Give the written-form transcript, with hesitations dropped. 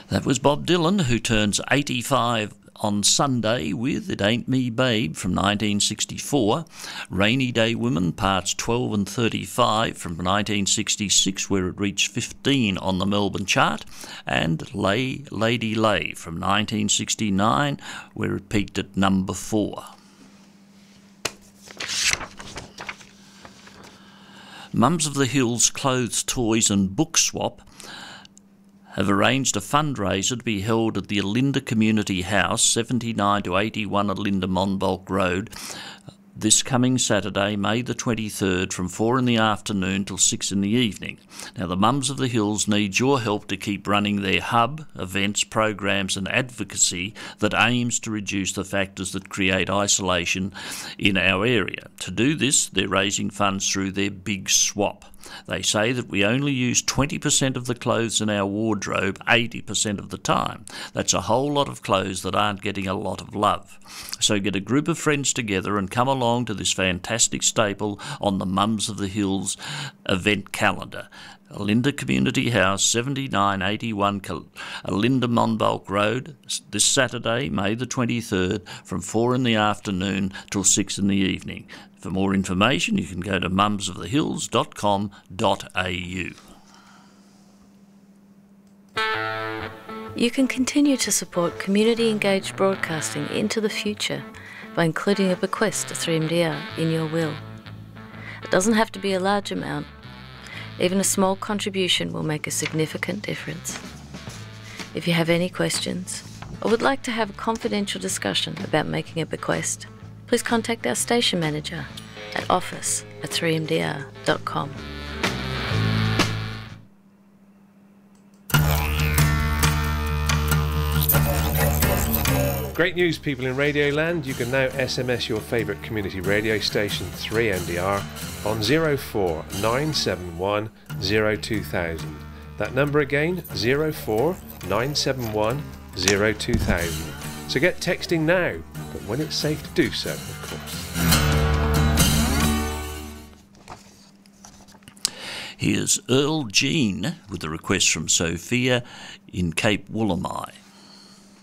That was Bob Dylan, who turns 85 on Sunday with It Ain't Me Babe from 1964, Rainy Day Women parts 12 and 35 from 1966 where it reached 15 on the Melbourne chart, and Lay Lady Lay from 1969 where it peaked at number 4. Mums of the Hills Clothes, Toys and Book Swap have arranged a fundraiser to be held at the Alinda Community House, 79 to 81 Alinda Monbulk Road, this coming Saturday, May the 23rd, from 4 in the afternoon till 6 in the evening. Now, the Mums of the Hills need your help to keep running their hub, events, programs and advocacy that aims to reduce the factors that create isolation in our area. To do this, they're raising funds through their Big Swap. They say that we only use 20% of the clothes in our wardrobe 80% of the time. That's a whole lot of clothes that aren't getting a lot of love. So get a group of friends together and come along to this fantastic staple on the Mums of the Hills event calendar. Alinda Community House, 7981 Alinda Monbulk Road, this Saturday, May the 23rd, from 4 in the afternoon till 6 in the evening. For more information, you can go to mumsofthehills.com.au. You can continue to support community-engaged broadcasting into the future by including a bequest to 3MDR in your will. It doesn't have to be a large amount. Even a small contribution will make a significant difference. If you have any questions or would like to have a confidential discussion about making a bequest, please contact our station manager at office@3mdr.com. Great news, people in Radioland. You can now SMS your favourite community radio station 3MDR on 04971 02000. That number again, 04971 02000. So get texting now, but when it's safe to do so, of course. Here's Earl Jean with a request from Sophia in Cape Woolamai.